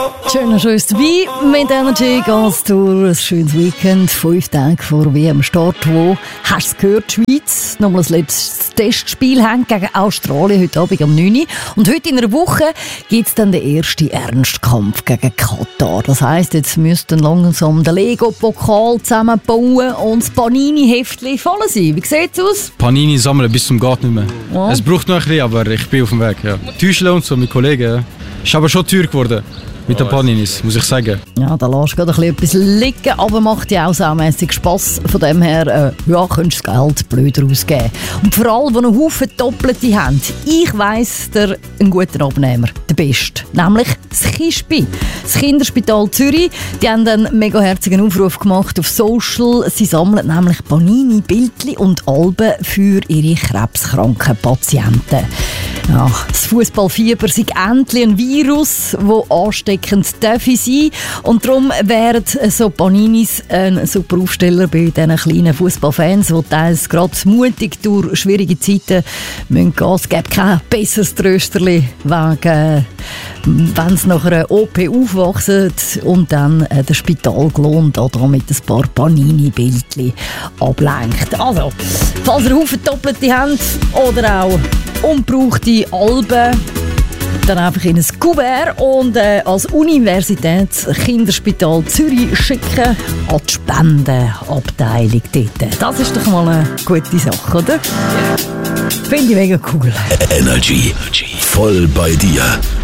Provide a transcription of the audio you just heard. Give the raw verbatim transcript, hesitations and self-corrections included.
Schön, dass du uns dabei mit Energy geht's durch ein schönes Weekend. Fünf Tage vor W M-Start. Wo hast du es gehört? Die Schweiz nochmal das letzte Testspiel haben gegen Australien heute Abend um neun Uhr. Und heute in einer Woche gibt es dann den ersten Ernstkampf gegen Katar. Das heisst, jetzt müsst ihr langsam den Lego-Pokal zusammenbauen und das Panini-Heftchen voll sein. Wie sieht es aus? Panini sammeln bis zum Geht nicht mehr. Ja. Es braucht noch ein bisschen, aber ich bin auf dem Weg. Ja. Täuscheln und so mit Kollegen. Ja. Ist aber schon teuer geworden. Mit den Paninis, muss ich sagen. Ja, da lässt du gerade ein bisschen etwas liegen, aber macht ja auch saumässig Spass. Von dem her, äh, ja, könntest du das Geld blöder ausgeben. Und vor allem, die einen Haufen Doppelte haben. Ich weiss, der ein guter Abnehmer, der Beste. Nämlich das Kispi. Das Kinderspital Zürich. Die haben einen mega herzigen Aufruf gemacht auf Social. Sie sammeln nämlich Panini, Bildchen und Alben für ihre krebskranken Patienten. Ja, das Fußballfieber sei endlich ein Virus, das ansteckend darf sein. Und darum wären so Paninis ein super Aufsteller bei diesen kleinen Fußballfans, die teils gerade mutig durch schwierige Zeiten gehen müssen. Es gibt kein besseres Trösterli, wegen, wenn sie nach einer O P aufwachsen und dann äh, der Spitalgelohn da mit ein paar Panini-Bildchen ablenkt. Also, falls ihr Haufen Doppelte habt oder auch ungebrauchte Alben, dann einfach in ein Kuvert und äh, als Universitätskinderspital Zürich schicken an die Spendenabteilung dort. Das ist doch mal eine gute Sache, oder? Finde ich mega cool. Energy, voll bei dir.